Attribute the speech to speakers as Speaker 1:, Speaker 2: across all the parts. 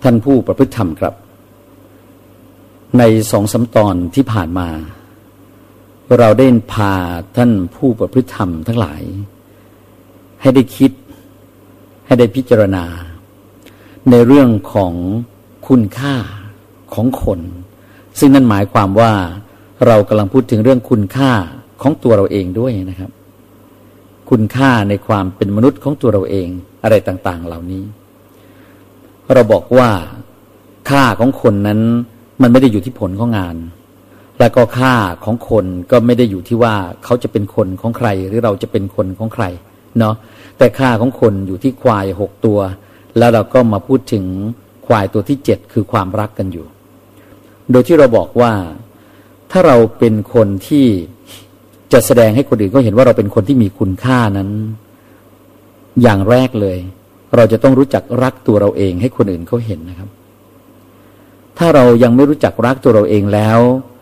Speaker 1: ท่านผู้ประพฤติธรรมครับใน2-3 ตอนที่ผ่านมาเราได้พาท่านผู้ประพฤติธรรมทั้งหลายให้ได้คิดให้ได้พิจารณาในเรื่องของคุณค่าของคนซึ่งนั่นหมายความว่าเรากำลังพูดถึงเรื่องคุณค่าของตัวเราเองด้วยนะครับคุณค่าในความเป็นมนุษย์ของตัวเราเองอะไรต่างๆเหล่านี้เราบอกว่าค่าของคนนั้นมันไม่ได้อยู่ที่ผลของงานและก็ค่าของคนก็ไม่ได้อยู่ที่ว่าเขาจะเป็นคนของใครหรือเราจะเป็นคนของใครเนาะแต่ค่าของคนอยู่ที่ควาย6 ตัวแล้วเราก็มาพูดถึงควายตัวที่7คือความรักกันอยู่โดยที่เราบอกว่าถ้าเราเป็นคนที่จะแสดงให้คนอื่นเขาเห็นว่าเราเป็นคนที่มีคุณค่านั้นอย่างแรกเลยเราจะต้องรู้จักรักตัวเราเองให้คนอื่นเขาเห็นนะครับถ้าเรายังไม่รู้จักรักตัวเราเองแล้ว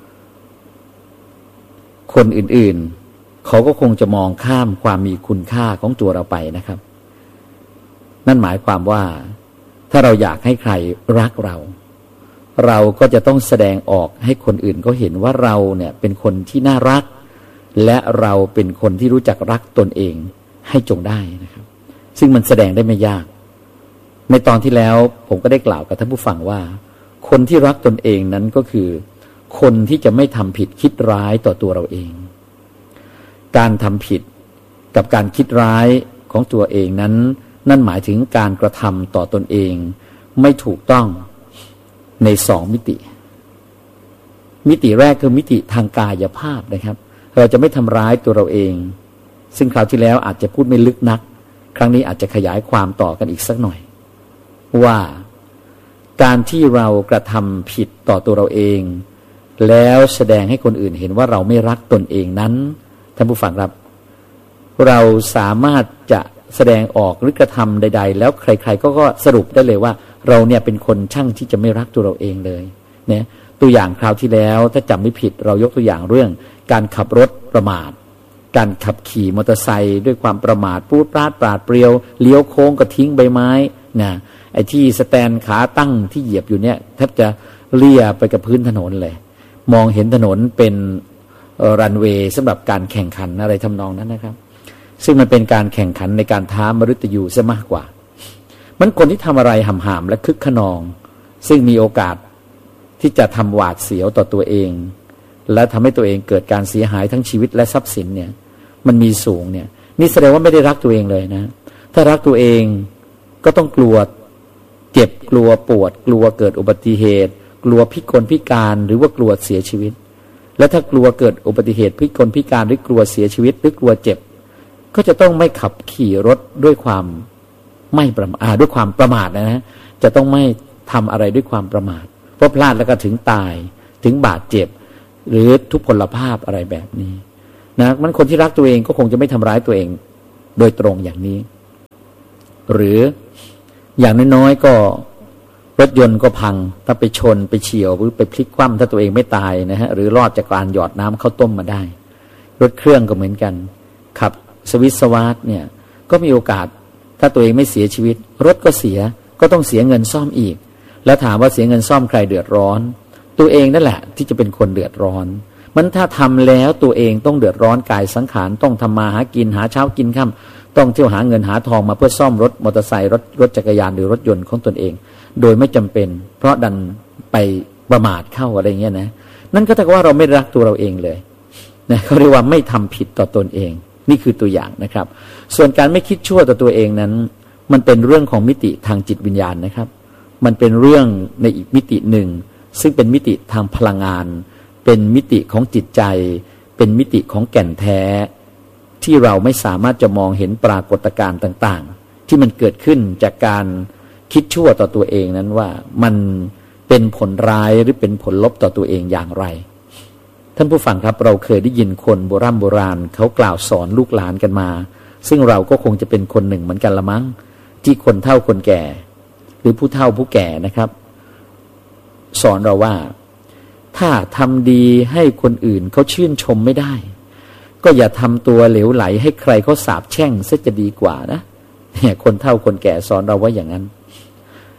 Speaker 1: คนอื่นๆเขาก็คงจะมองข้ามความมีคุณค่าของตัวเราไปนะครับนั่นหมายความว่าถ้าเราอยากให้ใครรักเราเราก็จะต้องแสดงออกให้คนอื่นเขาเห็นว่าเราเนี่ยเป็นคนที่น่ารักและเราเป็นคนที่รู้จักรักตนเองให้จงได้นะครับซึ่งมันแสดงได้ไม่ยากในตอนที่แล้วผมก็ได้กล่าวกับท่านผู้ฟังว่าคนที่รักตนเองนั้นก็คือคนที่จะไม่ทำผิดคิดร้ายต่อตัวเราเองการทำผิดกับการคิดร้ายของตัวเองนั้นนั่นหมายถึงการกระทำต่อตนเองไม่ถูกต้องใน2 มิติมิติแรกคือมิติทางกายภาพนะครับเราจะไม่ทำร้ายตัวเราเองซึ่งคราวที่แล้วอาจจะพูดไม่ลึกนักครั้งนี้อาจจะขยายความต่อกันอีกสักหน่อยว่าการที่เรากระทำผิดต่อตัวเราเองแล้วแสดงให้คนอื่นเห็นว่าเราไม่รักตนเองนั้นท่านผู้ฟังครับเราสามารถจะแสดงออกหรือกระทำใดๆแล้วใครๆก็สรุปได้เลยว่าเราเนี่ยเป็นคนช่างที่จะไม่รักตัวเราเองเลยเนี่ยตัวอย่างคราวที่แล้วถ้าจำไม่ผิดเรายกตัวอย่างเรื่องการขับรถประมาทการขับขี่มอเตอร์ไซค์ด้วยความประมาทพูดปราดเปรียวเลี้ยวโค้งก็ทิ้งใบไม้นะไอ้ที่สแตนขาตั้งที่เหยียบอยู่เนี่ยแทบจะเลี่ยไปกับพื้นถนนเลยมองเห็นถนนเป็นรันเวย์สำหรับการแข่งขันอะไรทำนองนั้นนะครับซึ่งมันเป็นการแข่งขันในการท้ามฤตยูซะมากกว่ามันคนที่ทำอะไรห่ำๆและคึกขนองซึ่งมีโอกาสที่จะทำหวาดเสียวต่อตัวเองและทำให้ตัวเองเกิดการเสียหายทั้งชีวิตและทรัพย์สินเนี่ยมันมีสูงเนี่ยนี่แสดงว่าไม่ได้รักตัวเองเลยนะถ้ารักตัวเองก็ต้องกลัวเจ็บกลัวปวดกลัวเกิดอุบัติเหตุกลัวพิกลพิการหรือว่ากลัวเสียชีวิตและถ้ากลัวเกิดอุบัติเหตุพิกลพิการหรือกลัวเสียชีวิตหรือกลัวเจ็บก็จะต้องไม่ขับขี่รถด้วยความไม่ประมาทด้วยความประมาทนะจะต้องไม่ทำอะไรด้วยความประมาทเพราะพลาดแล้วก็ถึงตายถึงบาดเจ็บหรือทุพพลภาพอะไรแบบนี้นะมันคนที่รักตัวเองก็คงจะไม่ทำร้ายตัวเองโดยตรงอย่างนี้หรืออย่างน้อยๆก็รถยนต์ก็พังถ้าไปชนไปเฉี่ยวหรือไปพลิกคว่ำถ้าตัวเองไม่ตายนะฮะหรือรอดจากการหยอดน้ำข้าวต้มมาได้รถเครื่องก็เหมือนกันขับสวิสวาร์ทเนี่ยก็มีโอกาสถ้าตัวเองไม่เสียชีวิตรถก็เสียก็ต้องเสียเงินซ่อมอีกแล้วถามว่าเสียเงินซ่อมใครเดือดร้อนตัวเองนั่นแหละที่จะเป็นคนเดือดร้อนมันถ้าทำแล้วตัวเองต้องเดือดร้อนกายสังขารต้องทำมาหากินหาเช้ากินค่ำต้องเที่ยวหาเงินหาทองมาเพื่อซ่อมรถมอเตอร์ไซค์รถจักรยานหรือรถยนต์ของตนเองโดยไม่จำเป็นเพราะดันไปประมาทเข้าอะไรเงี้ยนะนั่นก็เท่ากับว่าเราไม่รักตัวเราเองเลยนะเขาเรียกว่าไม่ทำผิดต่อตนเองนี่คือตัวอย่างนะครับส่วนการไม่คิดชั่วต่อตัวเองนั้นมันเป็นเรื่องของมิติทางจิตวิญญาณนะครับมันเป็นเรื่องในอีกมิติหนึ่งซึ่งเป็นมิติทางพลังงานเป็นมิติของจิตใจเป็นมิติของแก่นแท้ที่เราไม่สามารถจะมองเห็นปรากฏการณ์ต่างๆที่มันเกิดขึ้นจากการคิดชั่วต่อตัวเองนั้นว่ามันเป็นผลร้ายหรือเป็นผลลบต่อตัวเองอย่างไรท่านผู้ฟังครับเราเคยได้ยินคนโบราณเขากล่าวสอนลูกหลานกันมาซึ่งเราก็คงจะเป็นคนหนึ่งเหมือนกันละมั้งที่คนเฒ่าคนแก่หรือผู้เฒ่าผู้แก่นะครับสอนเราว่าถ้าทำดีให้คนอื่นเขาชื่นชมไม่ได้ก็อย่าทำตัวเหลวไหลให้ใครเขาสาปแช่งซะจะดีกว่านะเนี่ยคนเฒ่าคนแก่สอนเราว่าอย่างนั้น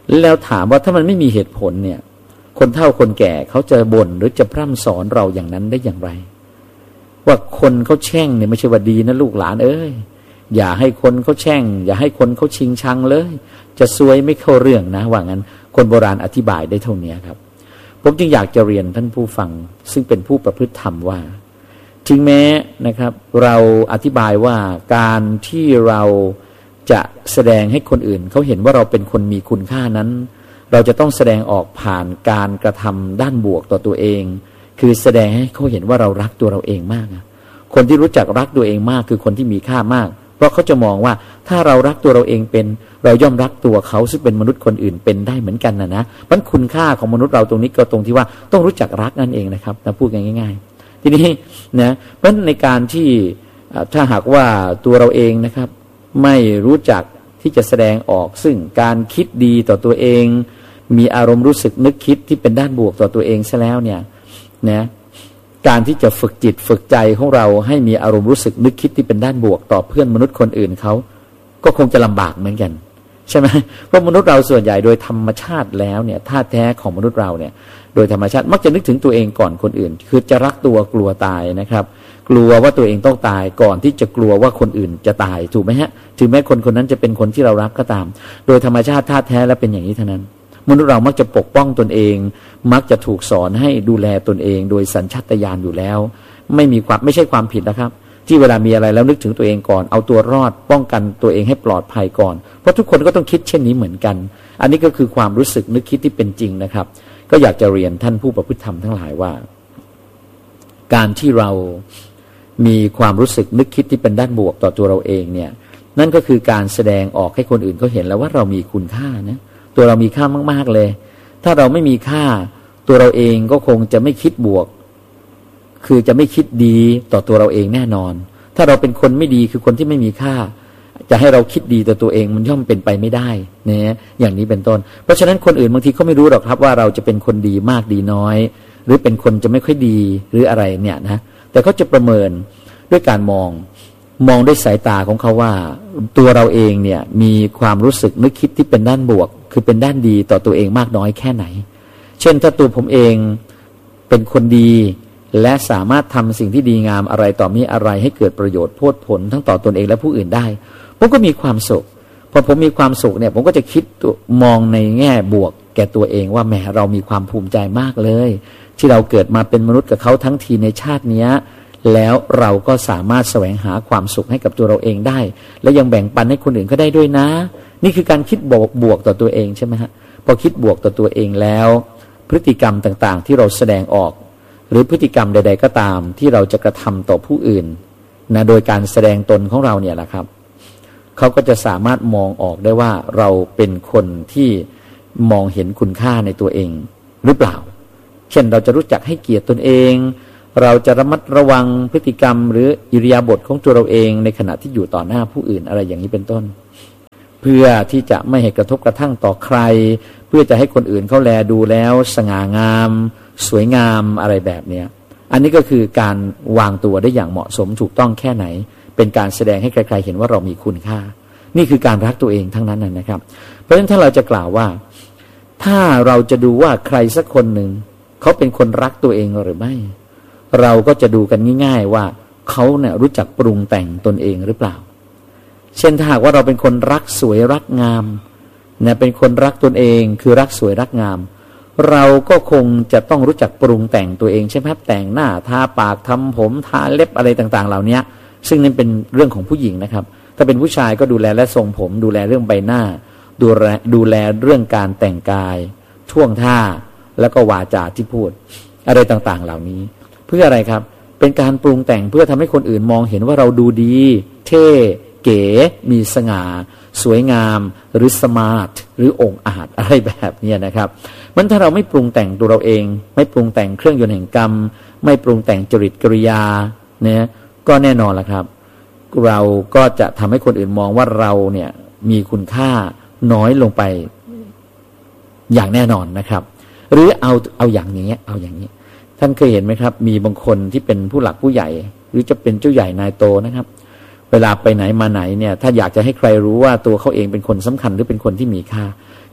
Speaker 1: แล้วถามว่าถ้ามันไม่มีเหตุผลเนี่ยคนเฒ่าคนแก่เขาจะบ่นหรือจะพร่ำสอนเราอย่างนั้นได้อย่างไรว่าคนเขาแช่งเนี่ยไม่ใช่ว่าดีนะลูกหลานเอ้ยอย่าให้คนเขาแช่งอย่าให้คนเขาชิงชังเลยจะซวยไม่เข้าเรื่องนะว่างั้นคนโบราณอธิบายได้เท่านี้ครับผมจึงอยากจะเรียนท่านผู้ฟังซึ่งเป็นผู้ประพฤติธรรมว่าถึงแม้นะครับเราอธิบายว่าการที่เราจะแสดงให้คนอื่นเขาเห็นว่าเราเป็นคนมีคุณค่านั้นเราจะต้องแสดงออกผ่านการกระทำด้านบวกต่อตัวเองคือแสดงให้เขาเห็นว่าเรารักตัวเราเองมากคนที่รู้จักรักตัวเองมากคือคนที่มีค่ามากเพราะเขาจะมองว่าถ้าเรารักตัวเราเองเป็นเราย่อมรักตัวเขาซึ่งเป็นมนุษย์คนอื่นเป็นได้เหมือนกันนะมันคุณค่าของมนุษย์เราตรงนี้ก็ตรงที่ว่าต้องรู้จักรักนั่นเองนะครับนะพูดง่ายๆทีนี้นะเพราะในการที่ถ้าหากว่าตัวเราเองนะครับไม่รู้จักที่จะแสดงออกซึ่งการคิดดีต่อตัวเองมีอารมณ์รู้สึกนึกคิดที่เป็นด้านบวกต่อตัวเองซะแล้วเนี่ยนะการที่จะฝึกจิตฝึกใจของเราให้มีอารมณ์รู้สึกนึกคิดที่เป็นด้านบวกต่อเพื่อนมนุษย์คนอื่นเขาก็คงจะลำบากเหมือนกันใช่ไหมเพราะมนุษย์เราส่วนใหญ่โดยธรรมชาติแล้วเนี่ยธาตุแท้ของมนุษย์เราเนี่ยโดยธรรมชาติมักจะนึกถึงตัวเองก่อนคนอื่นคือจะรักตัวกลัวตายนะครับกลัวว่าตัวเองต้องตายก่อนที่จะกลัวว่าคนอื่นจะตายถูกไหมฮะถึงแม้คนคนนั้นจะเป็นคนที่เรารักก็ตามโดยธรรมชาติธาตุแท้แล้วเป็นอย่างนี้เท่านั้นมนุษย์เรามักจะปกป้องตนเองมักจะถูกสอนให้ดูแลตนเองโดยสัญชาตญาณอยู่แล้วไม่ใช่ความผิดนะครับที่เวลามีอะไรแล้วนึกถึงตัวเองก่อนเอาตัวรอดป้องกันตัวเองให้ปลอดภัยก่อนเพราะทุกคนก็ต้องคิดเช่นนี้เหมือนกันอันนี้ก็คือความรู้สึกนึกคิดที่เป็นจริงนะครับก็อยากจะเรียนท่านผู้ประพฤติธรรมทั้งหลายว่าการที่เรามีความรู้สึกนึกคิดที่เป็นด้านบวกต่อตัวเราเองเนี่ยนั่นก็คือการแสดงออกให้คนอื่นเขาเห็นแล้วว่าเรามีคุณค่านะตัวเรามีค่ามากๆเลยถ้าเราไม่มีค่าตัวเราเองก็คงจะไม่คิดบวกคือจะไม่คิดดีต่อตัวเราเองแน่นอนถ้าเราเป็นคนไม่ดีคือคนที่ไม่มีค่าจะให้เราคิดดีต่อตัวเองมันย่อมเป็นไปไม่ได้นะอย่างนี้เป็นต้นเพราะฉะนั้นคนอื่นบางทีเขาไม่รู้หรอกครับว่าเราจะเป็นคนดีมากดีน้อยหรือเป็นคนจะไม่ค่อยดีหรืออะไรเนี่ยนะแต่เขาจะประเมินด้วยการมองด้วยสายตาของเขาว่าตัวเราเองเนี่ยมีความรู้สึกนึกคิดที่เป็นด้านบวกคือเป็นด้านดีต่อตัวเองมากน้อยแค่ไหนเช่นถ้าตัวผมเองเป็นคนดีและสามารถทำสิ่งที่ดีงามอะไรต่อมีอะไรให้เกิดประโยชน์โพดผลทั้งต่อตนเองและผู้อื่นได้ผมก็มีความสุขพอผมมีความสุขเนี่ยผมก็จะคิดมองในแง่บวกแก่ตัวเองว่าแหมเรามีความภูมิใจมากเลยที่เราเกิดมาเป็นมนุษย์กับเขาทั้งทีในชาตินี้แล้วเราก็สามารถแสวงหาความสุขให้กับตัวเราเองได้และยังแบ่งปันให้คนอื่นก็ได้ด้วยนะนี่คือการคิดบวกต่อตัวเองใช่ไหมฮะพอคิดบวกต่อตัวเองแล้วพฤติกรรมต่างๆที่เราแสดงออกหรือพฤติกรรมใดๆก็ตามที่เราจะกระทำต่อผู้อื่นนะโดยการแสดงตนของเราเนี่ยแหละครับเขาก็จะสามารถมองออกได้ว่าเราเป็นคนที่มองเห็นคุณค่าในตัวเองหรือเปล่าเช่นเราจะรู้จักให้เกียรติตนเองเราจะระมัดระวังพฤติกรรมหรืออิริยาบถของตัวเราเองในขณะที่อยู่ต่อหน้าผู้อื่นอะไรอย่างนี้เป็นต้นเพื่อที่จะไม่ให้กระทบกระทั่งต่อใครเพื่อจะให้คนอื่นเขาแลดูแล้วสง่างามสวยงามอะไรแบบนี้อันนี้ก็คือการวางตัวได้อย่างเหมาะสมถูกต้องแค่ไหนเป็นการแสดงให้ใครๆเห็นว่าเรามีคุณค่านี่คือการรักตัวเองทั้งนั้นนะครับเพราะฉะนั้นถ้าเราจะกล่าวว่าถ้าเราจะดูว่าใครสักคนหนึ่งเขาเป็นคนรักตัวเองหรือไม่เราก็จะดูกันง่ายๆว่าเขาเนี่ยรู้จักปรุงแต่งตนเองหรือเปล่าเช่นถ้าหากว่าเราเป็นคนรักสวยรักงามเนี่ยเป็นคนรักตนเองคือรักสวยรักงามเราก็คงจะต้องรู้จักปรุงแต่งตัวเองใช่ไหมครับแต่งหน้าทาปากทำผมทาเล็บอะไรต่างๆเหล่านี้ซึ่งนั่นเป็นเรื่องของผู้หญิงนะครับถ้าเป็นผู้ชายก็ดูแลและทรงผมดูแลเรื่องใบหน้าดูแลเรื่องการแต่งกายท่วงท่าแล้วก็วาจาที่พูดอะไรต่างๆเหล่านี้เพื่ออะไรครับเป็นการปรุงแต่งเพื่อทำให้คนอื่นมองเห็นว่าเราดูดีเท่เก๋มีสง่าสวยงามหรือสมาร์ทหรือองอาจอะไรแบบนี้นะครับมันถ้าเราไม่ปรุงแต่งตัวเราเองไม่ปรุงแต่งเครื่องยนต์แห่งกรรมไม่ปรุงแต่งจริตกิริยาเนี่ยก็แน่นอนละครับเราก็จะทำให้คนอื่นมองว่าเราเนี่ยมีคุณค่าน้อยลงไปอย่างแน่นอนนะครับหรือเอาอย่างนี้ท่านเคยเห็นไหมครับมีบางคนที่เป็นผู้หลักผู้ใหญ่หรือจะเป็นเจ้าใหญ่นายโตนะครับเวลาไปไหนมาไหนเนี่ยถ้าอยากจะให้ใครรู้ว่าตัวเขาเองเป็นคนสำคัญหรือเป็นคนที่มีค่า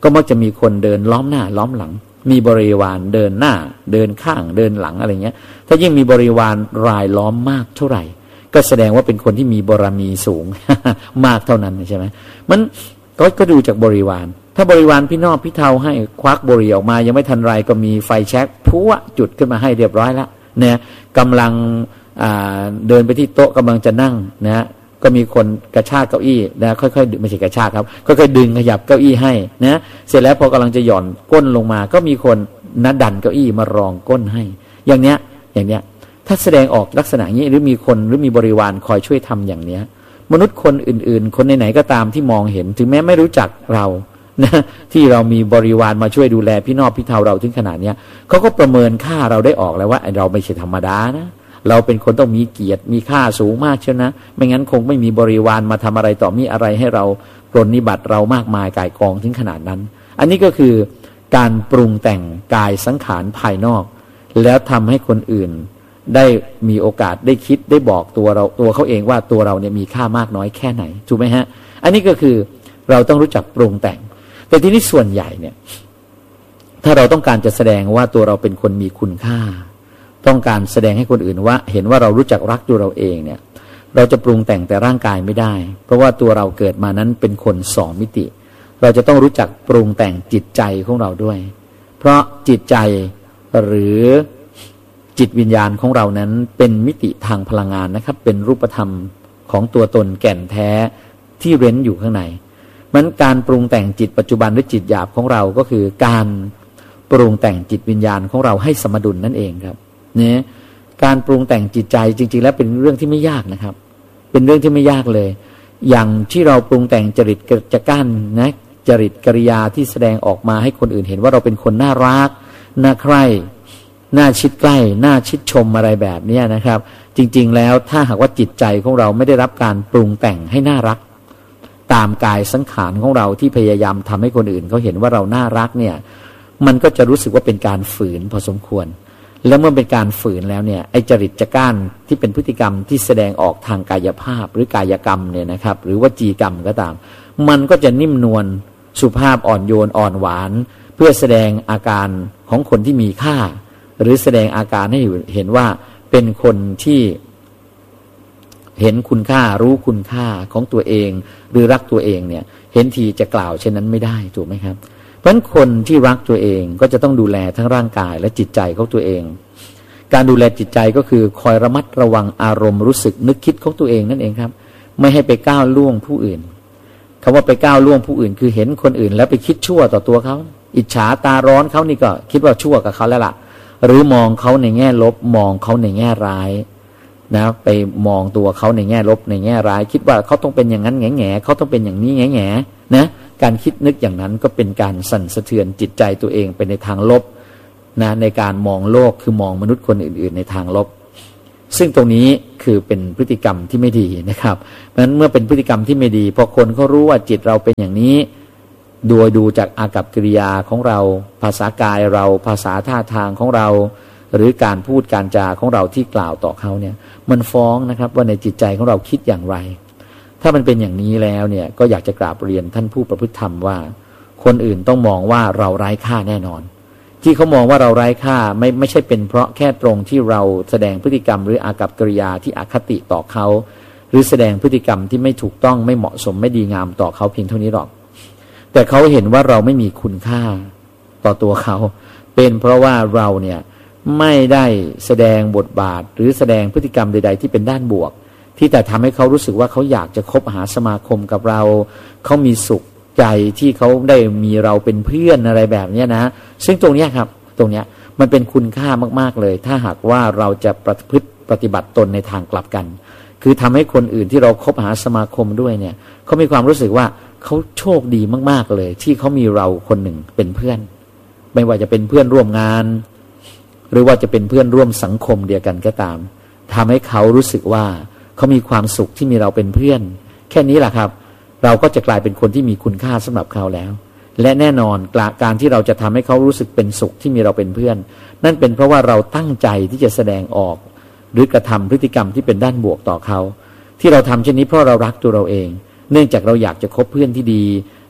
Speaker 1: ก็มักจะมีคนเดินล้อมหน้าล้อมหลังมีบริวารเดินหน้าเดินข้างเดินหลังอะไรเงี้ยถ้ายิ่งมีบริวารรายล้อมมากเท่าไหร่ก็แสดงว่าเป็นคนที่มีบารมีสูง มากเท่านั้นใช่ไหมมันก็ดูจากบริวารถ้าบริวารพี่นอกพี่เทาให้ควักบุหรี่ออกมายังไม่ทันไรก็มีไฟแช็กพัวจุดขึ้นมาให้เรียบร้อยแล้วเนี่ยกำลังเดินไปที่โต๊ะกำลังจะนั่งนะก็มีคนกระชากเก้าอี้นะค่อยๆไม่ใช่กระชากครับค่อยๆดึงขยับเก้าอี้ให้นะเสร็จแล้วพอกำลังจะหย่อนก้นลงมาก็มีคนดันเก้าอี้มารองก้นให้อย่างเนี้ยถ้าแสดงออกลักษณะนี้หรือมีคนหรือมีบริวารคอยช่วยทำอย่างเนี้ยมนุษย์คนอื่นๆคนไหนๆก็ตามที่มองเห็นถึงแม้ไม่รู้จักเรานะที่เรามีบริวารมาช่วยดูแลพี่นอกพี่เทาเราถึงขนาดเนี้ยเขาก็ประเมินค่าเราได้ออกแล้วว่าเราไม่ใช่ธรรมดานะเราเป็นคนต้องมีเกียรติมีค่าสูงมากเชียวนะไม่งั้นคงไม่มีบริวารมาทำอะไรต่อมีอะไรให้เราปรนนิบัติเรามากมายก่ายกองถึงขนาดนั้นอันนี้ก็คือการปรุงแต่งกายสังขารภายนอกแล้วทำให้คนอื่นได้มีโอกาสได้คิดได้บอกตัวเขาเองว่าตัวเราเนี่ยมีค่ามากน้อยแค่ไหนถูกไหมฮะอันนี้ก็คือเราต้องรู้จักปรุงแต่งแต่ทีนี้ส่วนใหญ่เนี่ยถ้าเราต้องการจะแสดงว่าตัวเราเป็นคนมีคุณค่าต้องการแสดงให้คนอื่นว่าเห็นว่าเรารู้จักรักตัวเราเองเนี่ยเราจะปรุงแต่งแต่ร่างกายไม่ได้เพราะว่าตัวเราเกิดมานั้นเป็นคนสองมิติเราจะต้องรู้จักปรุงแต่งจิตใจของเราด้วยเพราะจิตใจหรือจิตวิญญาณของเรานั้นเป็นมิติทางพลังงานนะครับเป็นรูปธรรมของตัวตนแก่นแท้ที่เร้นอยู่ข้างในมันการปรุงแต่งจิตปัจจุบันหรือจิตหยาบของเราก็คือการปรุงแต่งจิตวิญญาณของเราให้สมดุลนั่นเองครับเนี่ยการปรุงแต่งจิตใจจริงๆแล้วเป็นเรื่องที่ไม่ยากนะครับเป็นเรื่องที่ไม่ยากเลยอย่างที่เราปรุงแต่งจริตจักรั้นนะจริตกิริยาที่แสดงออกมาให้คนอื่นเห็นว่าเราเป็นคนน่ารักน่าใคร่น่าชิดใกล้น่าชิดชมอะไรแบบนี้นะครับจริงๆแล้วถ้าหากว่าจิตใจของเราไม่ได้รับการปรุงแต่งให้น่ารักตามกายสังขารของเราที่พยายามทำให้คนอื่นเขาเห็นว่าเราน่ารักเนี่ยมันก็จะรู้สึกว่าเป็นการฝืนพอสมควรแล้วเมื่อเป็นการฝืนแล้วเนี่ยไอ้จริตจักรั้นที่เป็นพฤติกรรมที่แสดงออกทางกายภาพหรือกายกรรมเนี่ยนะครับหรือว่าจีกรรมก็ตามมันก็จะนิ่มนวลสุภาพอ่อนโยนอ่อนหวานเพื่อแสดงอาการของคนที่มีค่าหรือแสดงอาการให้เห็นว่าเป็นคนที่เห็นคุณค่ารู้คุณค่าของตัวเองหรือรักตัวเองเนี่ยเห็นทีจะกล่าวเช่นนั้นไม่ได้ถูกไหมครับเพราะฉะนั้นคนที่รักตัวเองก็จะต้องดูแลทั้งร่างกายและจิตใจของตัวเองการดูแลจิตใจก็คือคอยระมัดระวังอารมณ์รู้สึกนึกคิดของตัวเองนั่นเองครับไม่ให้ไปก้าวล่วงผู้อื่นคำว่าไปก้าวล่วงผู้อื่นคือเห็นคนอื่นแล้วไปคิดชั่วต่อตัวเขาอิจฉาตาร้อนเขานี่ก็คิดว่าชั่วกับเขาแล้วล่ะหรือมองเขาในแง่ลบมองเขาในแง่ร้ายนะไปมองตัวเขาในแง่ลบในแง่ร้ายคิดว่าเขาต้องเป็นอย่างนั้นแง่ๆเขาต้องเป็นอย่างนี้แง่ๆนะการคิดนึกอย่างนั้นก็เป็นการสั่นสะเทือนจิตใจตัวเองไปในทางลบนะในการมองโลกคือมองมนุษย์คนอื่นๆในทางลบซึ่งตรงนี้คือเป็นพฤติกรรมที่ไม่ดีนะครับเพราะฉะนั้นเมื่อเป็นพฤติกรรมที่ไม่ดีพอคนเขารู้ว่าจิตเราเป็นอย่างนี้โดยดูจากอากัปกิริยาของเราภาษากายเราภาษาท่าทางของเราหรือการพูดการจาของเราที่กล่าวต่อเขาเนี่ยมันฟ้องนะครับว่าในจิตใจของเราคิดอย่างไรถ้ามันเป็นอย่างนี้แล้วเนี่ยก็อยากจะกราบเรียนท่านผู้ประพฤติธรรมว่าคนอื่นต้องมองว่าเราไร้ค่าแน่นอนที่เขามองว่าเราไร้ค่าไม่ใช่เป็นเพราะแค่ตรงที่เราแสดงพฤติกรรมหรืออากัปกิริยาที่อคติต่อเขาหรือแสดงพฤติกรรมที่ไม่ถูกต้องไม่เหมาะสมไม่ดีงามต่อเขาเพียงเท่านี้หรอกแต่เขาเห็นว่าเราไม่มีคุณค่าต่อตัวเขาเป็นเพราะว่าเราเนี่ยไม่ได้แสดงบทบาทหรือแสดงพฤติกรรมใดๆที่เป็นด้านบวกที่แต่ทำให้เขารู้สึกว่าเขาอยากจะคบหาสมาคมกับเราเขามีสุขใจที่เขาได้มีเราเป็นเพื่อนอะไรแบบนี้นะซึ่งตรงนี้ครับตรงนี้มันเป็นคุณค่ามากๆเลยถ้าหากว่าเราจะประพฤติปฏิบัติตนในทางกลับกันคือทำให้คนอื่นที่เราคบหาสมาคมด้วยเนี่ยเขามีความรู้สึกว่าเขาโชคดีมากๆเลยที่เขามีเราคนหนึ่งเป็นเพื่อนไม่ว่าจะเป็นเพื่อนร่วมงานหรือว่าจะเป็นเพื่อนร่วมสังคมเดียวกันก็ตามทำให้เขารู้สึกว่าเขามีความสุขที่มีเราเป็นเพื่อนแค่นี้แหละครับเราก็จะกลายเป็นคนที่มีคุณค่าสำหรับเขาแล้วและแน่นอนการที่เราจะทำให้เขารู้สึกเป็นสุขที่มีเราเป็นเพื่อนนั่นเป็นเพราะว่าเราตั้งใจที่จะแสดงออกหรือกระทำพฤติกรรมที่เป็นด้านบวกต่อเขาที่เราทำเช่นนี้เพราะเรารักตัวเราเองเนื่องจากเราอยากจะคบเพื่อนที่ดี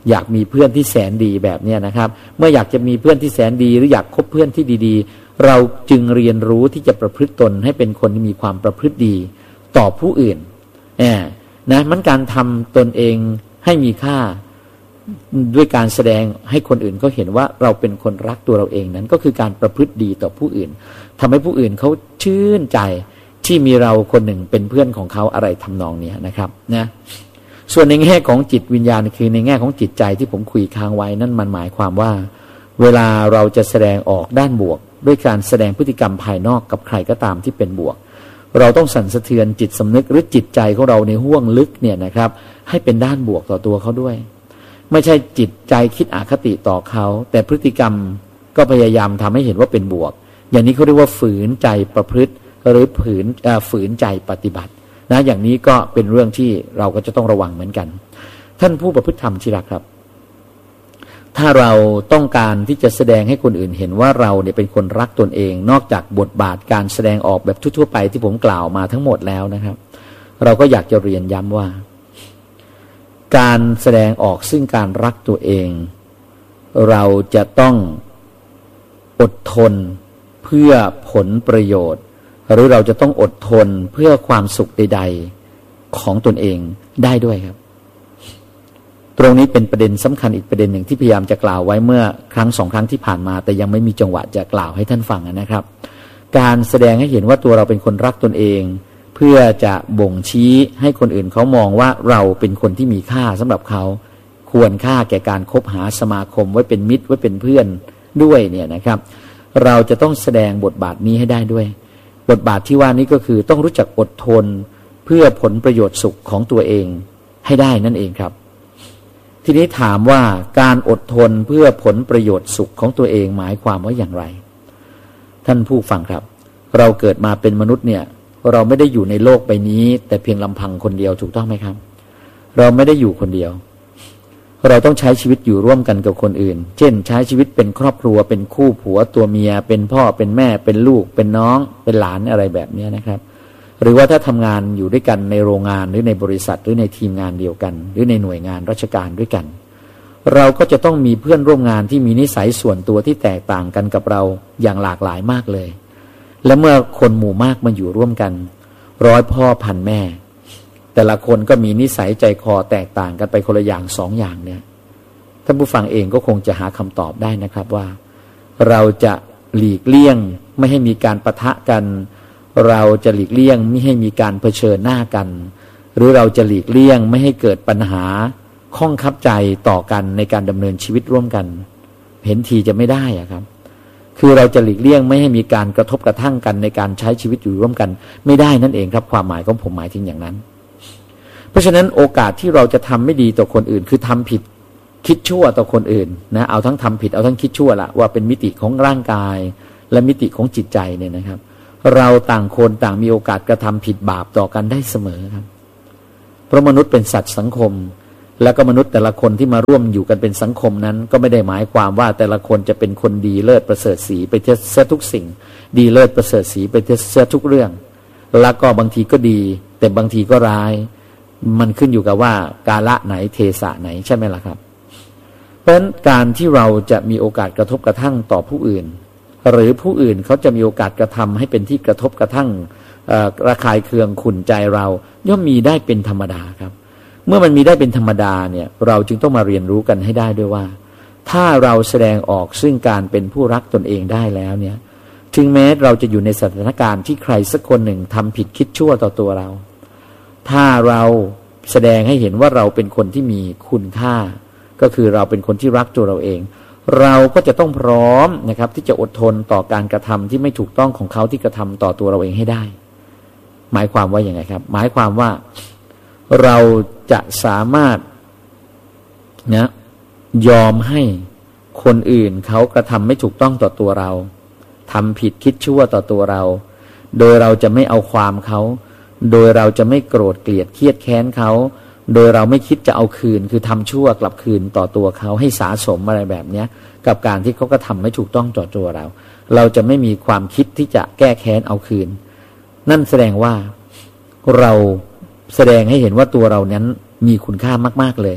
Speaker 1: อยากมีเพื่อนที่แสนดีแบบนี้นะครับเมื่ออยากจะมีเพื่อนที่แสนดีหรืออยากคบเพื่อนที่ดีๆเราจึงเรียนรู้ที่จะประพฤติตนให้เป็นคนที่มีความประพฤติดีต่อผู้อื่นนะมันการทำตนเองให้มีค่าด้วยการแสดงให้คนอื่นเขาเห็นว่าเราเป็นคนรักตัวเราเองนั้นก็คือการประพฤติดีต่อผู้อื่นทำให้ผู้อื่นเขาชื่นใจที่มีเราคนหนึ่งเป็นเพื่อนของเขาอะไรทำนองนี้นะครับนะส่วนในแง่ของจิตวิญญาณคือในแง่ของจิตใจที่ผมคุยค้างไว้นั่นมันหมายความว่าเวลาเราจะแสดงออกด้านบวกด้วยการแสดงพฤติกรรมภายนอกกับใครก็ตามที่เป็นบวกเราต้องสั่นสะเทือนจิตสำนึกหรือจิตใจของเราในห้วงลึกเนี่ยนะครับให้เป็นด้านบวกต่อตัวเขาด้วยไม่ใช่จิตใจคิดอคติต่อเขาแต่พฤติกรรมก็พยายามทำให้เห็นว่าเป็นบวกอย่างนี้เขาเรียกว่าฝืนใจประพฤติหรือฝืนใจปฏิบัตินะอย่างนี้ก็เป็นเรื่องที่เราก็จะต้องระวังเหมือนกันท่านผู้ประพฤติธรรมที่รักครับถ้าเราต้องการที่จะแสดงให้คนอื่นเห็นว่าเราเนี่ยเป็นคนรักตนเองนอกจากบทบาทการแสดงออกแบบทั่วๆไปที่ผมกล่าวมาทั้งหมดแล้วนะครับเราก็อยากจะเรียนย้ำว่าการแสดงออกซึ่งการรักตัวเองเราจะต้องอดทนเพื่อผลประโยชน์หรือเราจะต้องอดทนเพื่อความสุขใดๆของตนเองได้ด้วยครับตรงนี้เป็นประเด็นสำคัญอีกประเด็นหนึ่งที่พยายามจะกล่าวไว้เมื่อครั้ง2 ครั้งที่ผ่านมาแต่ยังไม่มีจังหวะจะกล่าวให้ท่านฟังนะครับการแสดงให้เห็นว่าตัวเราเป็นคนรักตนเองเพื่อจะบ่งชี้ให้คนอื่นเขามองว่าเราเป็นคนที่มีค่าสำหรับเขาควรค่าแก่การคบหาสมาคมไว้เป็นมิตรไว้เป็นเพื่อนด้วยเนี่ยนะครับเราจะต้องแสดงบทบาทนี้ให้ได้ด้วยบทบาทที่ว่านี้ก็คือต้องรู้จักอดทนเพื่อผลประโยชน์สุขของตัวเองให้ได้นั่นเองครับทีนี้ถามว่าการอดทนเพื่อผลประโยชน์สุขของตัวเองหมายความว่าอย่างไรท่านผู้ฟังครับเราเกิดมาเป็นมนุษย์เนี่ยเราไม่ได้อยู่ในโลกใบนี้แต่เพียงลำพังคนเดียวถูกต้องไหมครับเราไม่ได้อยู่คนเดียวเราต้องใช้ชีวิตอยู่ร่วมกันกับคนอื่นเช่นใช้ชีวิตเป็นครอบครัวเป็นคู่ผัวตัวเมียเป็นพ่อเป็นแม่เป็นลูกเป็นน้องเป็นหลานอะไรแบบนี้นะครับหรือว่าถ้าทำงานอยู่ด้วยกันในโรงงานหรือในบริษัทหรือในทีมงานเดียวกันหรือในหน่วยงานราชการด้วยกันเราก็จะต้องมีเพื่อนร่วมงานที่มีนิสัยส่วนตัวที่แตกต่างกันกับเราอย่างหลากหลายมากเลยและเมื่อคนหมู่มากมาอยู่ร่วมกัน100 พ่อพันแม่แต่ละคนก็มีนิสัยใจคอแตกต่างกันไปคนละอย่าง2 อย่างเนี่ยท่านผู้ฟังเองก็คงจะหาคำตอบได้นะครับว่าเราจะหลีกเลี่ยงไม่ให้มีการปะทะกันเราจะหลีกเลี่ยงไม่ให้มีการเผชิญหน้ากันหรือเราจะหลีกเลี่ยงไม่ให้เกิดปัญหาข้องคับใจต่อกันในการดำเนินชีวิตร่วมกันเห็นทีจะไม่ได้อะครับคือเราจะหลีกเลี่ยงไม่ให้มีการกระทบกระทั่งกันในการใช้ชีวิตอยู่ร่วมกันไม่ได้นั่นเองครับความหมายของผมหมายถึงอย่างนั้นเพราะฉะนั้นโอกาสที่เราจะทำไม่ดีต่อคนอื่นคือทำผิดคิดชั่วต่อคนอื่นนะเอาทั้งทำผิดเอาทั้งคิดชั่วละว่าเป็นมิติของร่างกายและมิติของจิตใจเนี่ยนะครับเราต่างคนต่างมีโอกาสกระทำผิดบาปต่อกันได้เสมอครับเพราะมนุษย์เป็นสัตว์สังคมแล้วก็มนุษย์แต่ละคนที่มาร่วมอยู่กันเป็นสังคมนั้นก็ไม่ได้หมายความว่าแต่ละคนจะเป็นคนดีเลิศประเสริฐศรีไปเสียทุกสิ่งดีเลิศประเสริฐศรีไปเสียทุกเรื่องแล้วก็บางทีก็ดีแต่บางทีก็ร้ายมันขึ้นอยู่กับว่ากาละไหนเทศะไหนใช่ไหมล่ะครับเพราะฉะนั้นการที่เราจะมีโอกาสกระทบกระทั่งต่อผู้อื่นหรือผู้อื่นเขาจะมีโอกาสกระทำให้เป็นที่กระทบกระทั่งระคายเคืองขุ่นใจเราย่อมมีได้เป็นธรรมดาครับเมื่อมันมีได้เป็นธรรมดาเนี่ยเราจึงต้องมาเรียนรู้กันให้ได้ด้วยว่าถ้าเราแสดงออกซึ่งการเป็นผู้รักตนเองได้แล้วเนี่ยถึงแม้เราจะอยู่ในสถานการณ์ที่ใครสักคนหนึ่งทำผิดคิดชั่วต่อตัวเราถ้าเราแสดงให้เห็นว่าเราเป็นคนที่มีคุณค่าก็คือเราเป็นคนที่รักตัวเราเองเราก็จะต้องพร้อมนะครับที่จะอดทนต่อการกระทำที่ไม่ถูกต้องของเขาที่กระทำต่อตัวเราเองให้ได้หมายความว่าอย่างไรครับหมายความว่าเราจะสามารถนะยอมให้คนอื่นเขากระทำไม่ถูกต้องต่อตัวเราทำผิดคิดชั่วต่อตัวเราโดยเราจะไม่เอาความเขาโดยเราจะไม่โกรธเกลียดเครียดแค้นเขาโดยเราไม่คิดจะเอาคืนคือทำชั่วกลับคืนต่อตัวเขาให้สะสมอะไรแบบนี้กับการที่เขาก็ทำไม่ถูกต้องต่อตัวเราเราจะไม่มีความคิดที่จะแก้แค้นเอาคืนนั่นแสดงว่าเราแสดงให้เห็นว่าตัวเรานั้นมีคุณค่ามากๆเลย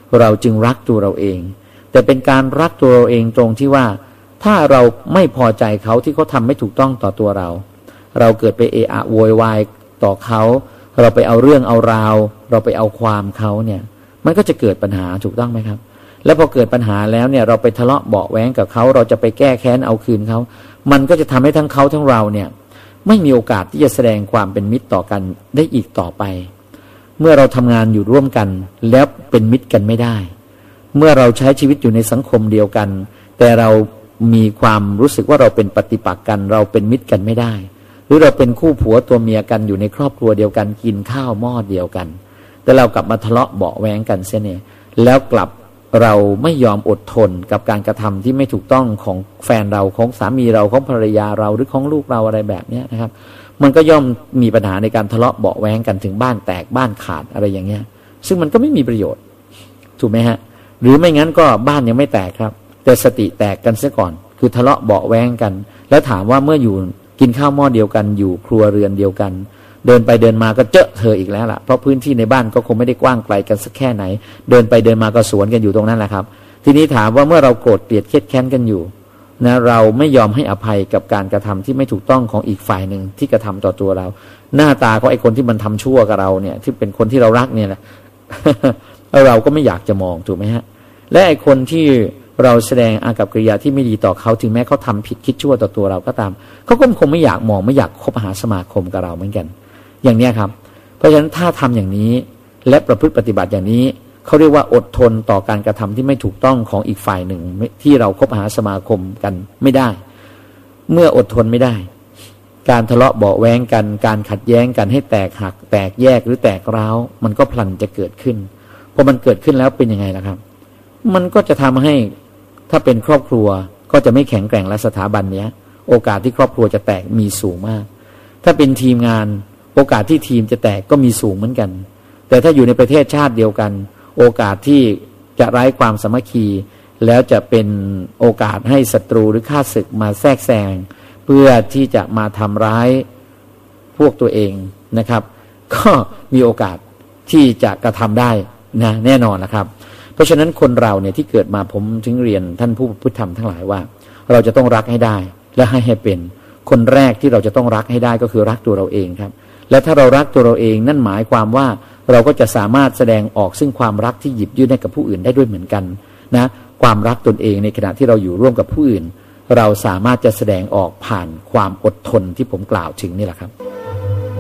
Speaker 1: เราจึงรักตัวเราเองแต่เป็นการรักตัวเราเองตรงที่ว่าถ้าเราไม่พอใจเขาที่เขาทำไม่ถูกต้องต่อตัวเราเราเกิดไปเอะอะโวยวายต่อเขาเราไปเอาเรื่องเอาราวเราไปเอาความเขาเนี่ยมันก็จะเกิดปัญหาถูกต้องไหมครับแล้วพอเกิดปัญหาแล้วเนี่ยเราไปทะเลาะเบาะแว้งกับเขาเราจะไปแก้แค้นเอาคืนเขามันก็จะทำให้ทั้งเขาทั้งเราเนี่ยไม่มีโอกาสที่จะแสดงความเป็นมิตรต่อกันได้อีกต่อไปเมื่อเราทำงานอยู่ร่วมกันแล้วเป็นมิตรกันไม่ได้เมื่อเราใช้ชีวิตอยู่ในสังคมเดียวกันแต่เรามีความรู้สึกว่าเราเป็นปฏิปักษ์กันเราเป็นมิตรกันไม่ได้หรือเราเป็นคู่ผัวตัวเมียกันอยู่ในครอบครัวเดียวกันกินข้าวหม้อเดียวกันแต่เรากลับมาทะเลาะเบาะแว้งกันเสียเนี่ยแล้วกลับเราไม่ยอมอดทนกับการกระทำที่ไม่ถูกต้องของแฟนเราของสามีเราของภรรยาเราหรือของลูกเราอะไรแบบนี้นะครับมันก็ย่อมมีปัญหาในการทะเลาะเบาะแว้งกันถึงบ้านแตกบ้านขาดอะไรอย่างเงี้ยซึ่งมันก็ไม่มีประโยชน์ถูกไหมฮะหรือไม่งั้นก็บ้านยังไม่แตกครับแต่สติแตกกันเสียก่อนคือทะเลาะเบาะแว้งกันแล้วถามว่าเมื่ออยู่กินข้าวหม้อเดียวกันอยู่ครัวเรือนเดียวกันเดินไปเดินมาก็เจอเธออีกแล้วล่ะเพราะพื้นที่ในบ้านก็คงไม่ได้กว้างไกลกันสักแค่ไหนเดินไปเดินมาก็สวนกันอยู่ตรงนั้นแหละครับทีนี้ถามว่าเมื่อเราโกรธเกลียดเครียดแค้นกันอยู่นะเราไม่ยอมให้อภัยกับการกระทำที่ไม่ถูกต้องของอีกฝ่ายหนึ่งที่กระทำต่อตัวเราหน้าตาของไอ้คนที่มันทำชั่วกับเราเนี่ยที่เป็นคนที่เรารักเนี่ยแหละ เราก็ไม่อยากจะมองถูกไหมฮะและไอ้คนที่เราแสดงอากับกิริยาที่ไม่ดีต่อเขาถึงแม้เขาทำผิดคิดชั่วต่อตัวเราก็ตามเขาก็คงไม่อยากมองไม่อยากคบหาสมาคมกับเราเหมือนกันอย่างนี้ครับเพราะฉะนั้นถ้าทำอย่างนี้และประพฤติปฏิบัติอย่างนี้เขาเรียกว่าอดทนต่อการกระทำที่ไม่ถูกต้องของอีกฝ่ายหนึ่งที่เราคบหาสมาคมกันไม่ได้เมื่ออดทนไม่ได้การทะเลาะเบาะแว้งกันการขัดแย้งกันให้แตกหักแตกแยกหรือแตกร้าวมันก็พลันจะเกิดขึ้นพอมันเกิดขึ้นแล้วเป็นยังไงล่ะครับมันก็จะทำให้ถ้าเป็นครอบครัวก็จะไม่แข็งแกร่งและสถาบันเนี้ยโอกาสที่ครอบครัวจะแตกมีสูงมากถ้าเป็นทีมงานโอกาสที่ทีมจะแตกก็มีสูงเหมือนกันแต่ถ้าอยู่ในประเทศชาติเดียวกันโอกาสที่จะไร้ความสามัคคีแล้วจะเป็นโอกาสให้ศัตรูหรือข้าศึกมาแทรกแซงเพื่อที่จะมาทำร้ายพวกตัวเองนะครับก็มีโอกาสที่จะกระทำได้นะแน่นอนนะครับเพราะฉะนั้นคนเราเนี่ยที่เกิดมาผมถึงเรียนท่านผู้พุทธธรรมทั้งหลายว่าเราจะต้องรักให้ได้และให้เป็นคนแรกที่เราจะต้องรักให้ได้ก็คือรักตัวเราเองครับและถ้าเรารักตัวเราเองนั่นหมายความว่าเราก็จะสามารถแสดงออกซึ่งความรักที่หยิบยื่นให้กับผู้อื่นได้ด้วยเหมือนกันนะความรักตนเองในขณะที่เราอยู่ร่วมกับผู้อื่นเราสามารถจะแสดงออกผ่านความอดทนที่ผมกล่าวถึงนี่แหละครับ